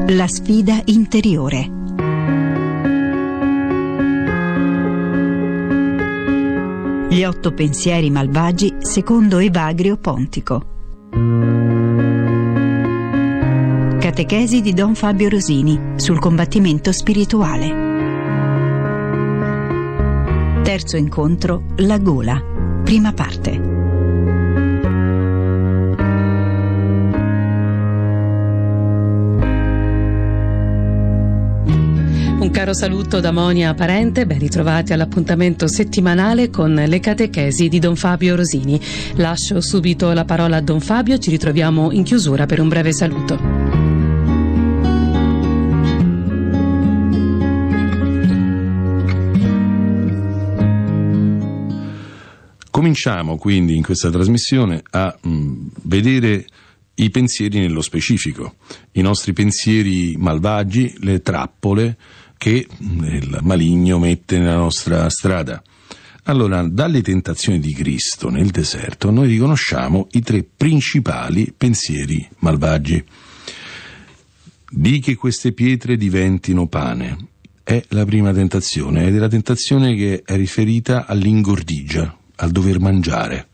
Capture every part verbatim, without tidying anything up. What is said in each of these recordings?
La sfida interiore. Gli otto pensieri malvagi secondo Evagrio Pontico. Catechesi di Don Fabio Rosini sul combattimento spirituale. Terzo incontro, la gola, prima parte. Un caro saluto da Monia Parente, ben ritrovati all'appuntamento settimanale con le catechesi di Don Fabio Rosini. Lascio subito la parola a Don Fabio, ci ritroviamo in chiusura per un breve saluto. Cominciamo quindi in questa trasmissione a mh, vedere i pensieri nello specifico, i nostri pensieri malvagi, le trappole che il maligno mette nella nostra strada. Allora, dalle tentazioni di Cristo nel deserto noi riconosciamo i tre principali pensieri malvagi. Di che queste pietre diventino pane è la prima tentazione, ed è la tentazione che è riferita all'ingordigia, al dover mangiare.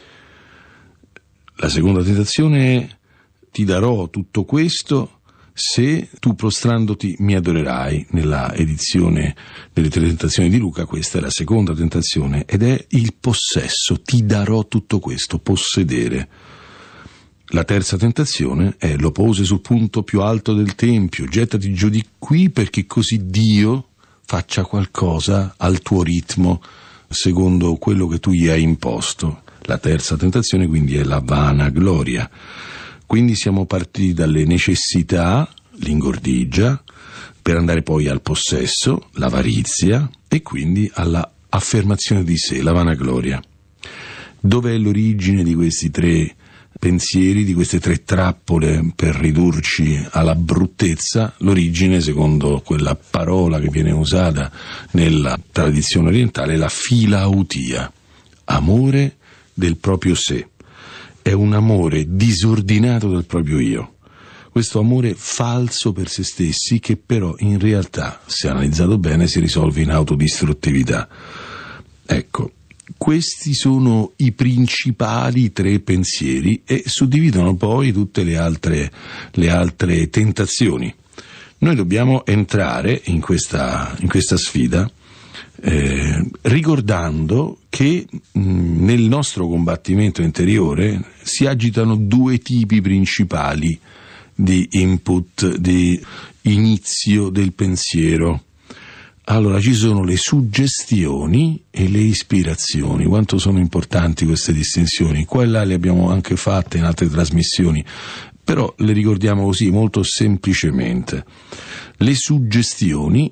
La seconda tentazione è: ti darò tutto questo se tu prostrandoti mi adorerai. Nella edizione delle tre tentazioni di Luca questa è la seconda tentazione, ed è il possesso. Ti darò tutto questo, possedere. La terza tentazione è: lo pose sul punto più alto del tempio, gettati giù di qui perché così Dio faccia qualcosa al tuo ritmo, secondo quello che tu gli hai imposto. La terza tentazione quindi è la vanagloria. Quindi siamo partiti dalle necessità, l'ingordigia, per andare poi al possesso, l'avarizia, e quindi alla affermazione di sé, la vanagloria. Dov'è l'origine di questi tre pensieri, di queste tre trappole per ridurci alla bruttezza? L'origine, secondo quella parola che viene usata nella tradizione orientale, è la filautia, amore del proprio sé. È un amore disordinato del proprio io. Questo amore falso per se stessi, che però in realtà, se analizzato bene, si risolve in autodistruttività. Ecco, questi sono i principali tre pensieri e suddividono poi tutte le altre, le altre tentazioni. Noi dobbiamo entrare in questa, in questa sfida Eh, ricordando che mh, nel nostro combattimento interiore si agitano due tipi principali di input, di inizio del pensiero. Allora, ci sono le suggestioni e le ispirazioni. Quanto sono importanti queste distinzioni? Qua e là le abbiamo anche fatte in altre trasmissioni, però le ricordiamo così molto semplicemente. Le suggestioni,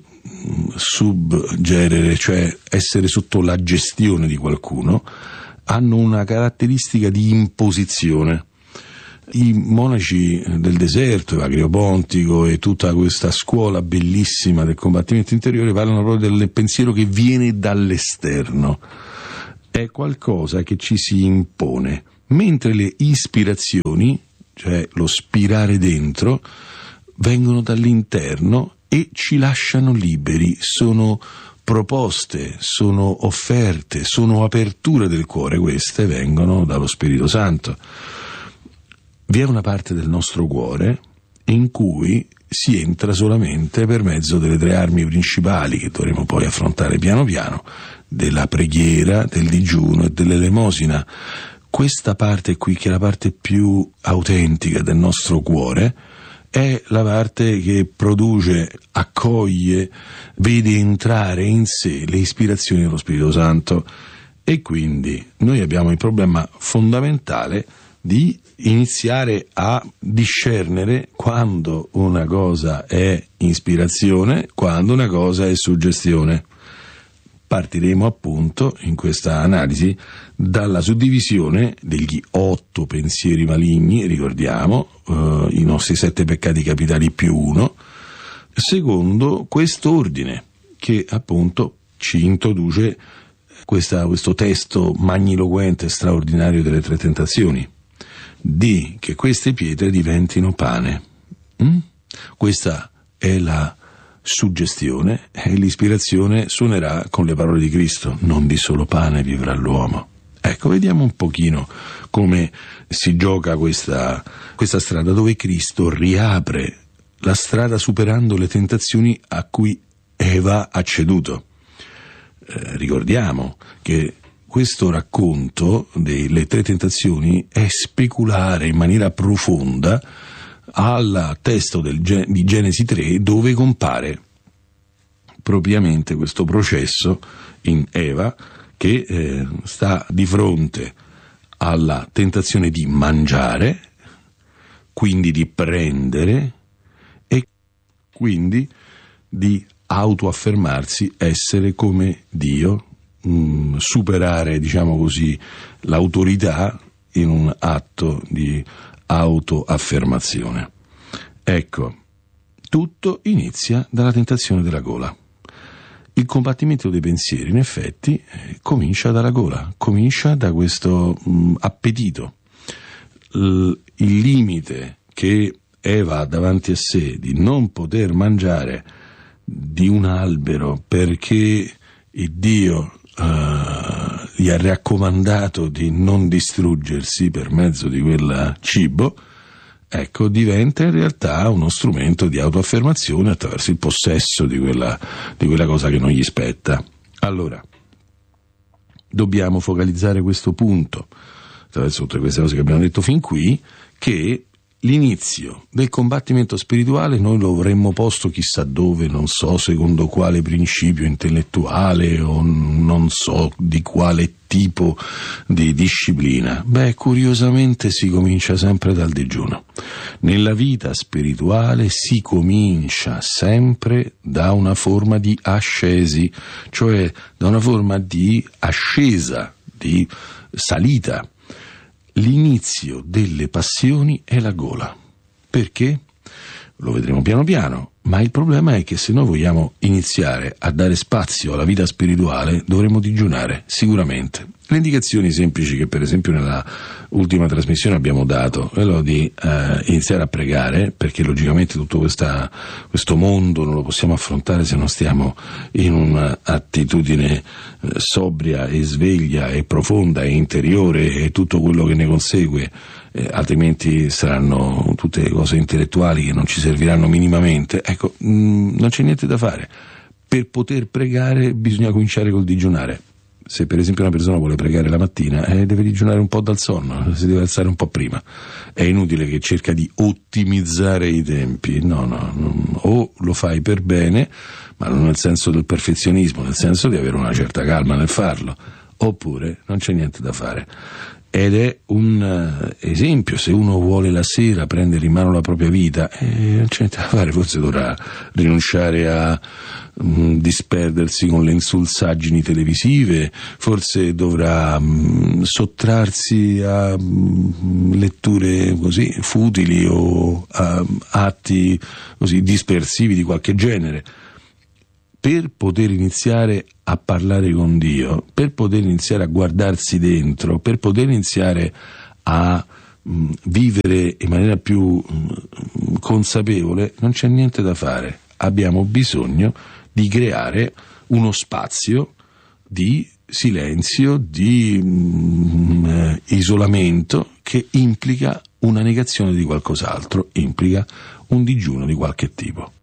subgenere, cioè essere sotto la gestione di qualcuno, hanno una caratteristica di imposizione. I monaci del deserto, Evagrio Pontico e tutta questa scuola bellissima del combattimento interiore parlano proprio del pensiero che viene dall'esterno. È qualcosa che ci si impone, mentre le ispirazioni, cioè lo spirare dentro, vengono dall'interno e ci lasciano liberi, sono proposte, sono offerte, sono aperture del cuore. Queste vengono dallo Spirito Santo. Vi è una parte del nostro cuore in cui si entra solamente per mezzo delle tre armi principali che dovremo poi affrontare piano piano, della preghiera, del digiuno e dell'elemosina. Questa parte qui, che è la parte più autentica del nostro cuore, è la parte che produce, accoglie, vede entrare in sé le ispirazioni dello Spirito Santo. E quindi noi abbiamo il problema fondamentale di iniziare a discernere quando una cosa è ispirazione, quando una cosa è suggestione. Partiremo appunto in questa analisi dalla suddivisione degli otto pensieri maligni, ricordiamo, eh, i nostri sette peccati capitali più uno, secondo quest'ordine che appunto ci introduce questa, questo testo magniloquente e straordinario delle tre tentazioni. Di che queste pietre diventino pane. Mm? Questa è la suggestione e l'ispirazione suonerà con le parole di Cristo: non di solo pane vivrà l'uomo. Ecco, vediamo un pochino come si gioca questa, questa strada, dove Cristo riapre la strada superando le tentazioni a cui Eva ha ceduto. Eh, ricordiamo che questo racconto delle tre tentazioni è speculare in maniera profonda al testo del, di Genesi tre, dove compare propriamente questo processo in Eva che eh, sta di fronte alla tentazione di mangiare, quindi di prendere e quindi di autoaffermarsi essere come Dio, mh, superare, diciamo così, l'autorità in un atto di autoaffermazione. Ecco, tutto inizia dalla tentazione della gola. Il combattimento dei pensieri, in effetti, eh, comincia dalla gola, comincia da questo mh, appetito. L- il limite che Eva ha davanti a sé di non poter mangiare di un albero perché il Dio uh, gli ha raccomandato di non distruggersi per mezzo di quel cibo, ecco, diventa in realtà uno strumento di autoaffermazione attraverso il possesso di quella, di quella cosa che non gli spetta. Allora, dobbiamo focalizzare questo punto, attraverso tutte queste cose che abbiamo detto fin qui, che l'inizio del combattimento spirituale noi lo avremmo posto chissà dove, non so secondo quale principio intellettuale o non so di quale tipo di disciplina. Beh, curiosamente si comincia sempre dal digiuno. Nella vita spirituale si comincia sempre da una forma di ascesi, cioè da una forma di ascesa, di salita. L'inizio delle passioni è la gola. Perché? Lo vedremo piano piano, ma il problema è che se noi vogliamo iniziare a dare spazio alla vita spirituale dovremo digiunare, sicuramente. Le indicazioni semplici che per esempio nella ultima trasmissione abbiamo dato, quello di eh, iniziare a pregare, perché logicamente tutto questa, questo mondo non lo possiamo affrontare se non stiamo in un'attitudine eh, sobria e sveglia e profonda e interiore e tutto quello che ne consegue, eh, altrimenti saranno tutte cose intellettuali che non ci serviranno minimamente. Ecco, mh, non c'è niente da fare. Per poter pregare bisogna cominciare col digiunare. Se per esempio una persona vuole pregare la mattina, eh, deve digiunare un po' dal sonno, si deve alzare un po' prima. È inutile che cerca di ottimizzare i tempi, no, no, no, o lo fai per bene, ma non nel senso del perfezionismo, nel senso di avere una certa calma nel farlo, oppure non c'è niente da fare. Ed è un uh, esempio, se uno vuole la sera prendere in mano la propria vita, eh, non c'è niente da fare, forse dovrà rinunciare a um, disperdersi con le insulsaggini televisive, forse dovrà um, sottrarsi a um, letture così futili o a atti così dispersivi di qualche genere. Per poter iniziare a parlare con Dio, per poter iniziare a guardarsi dentro, per poter iniziare a mh, vivere in maniera più mh, consapevole, non c'è niente da fare. Abbiamo bisogno di creare uno spazio di silenzio, di mh, isolamento che implica una negazione di qualcos'altro, implica un digiuno di qualche tipo.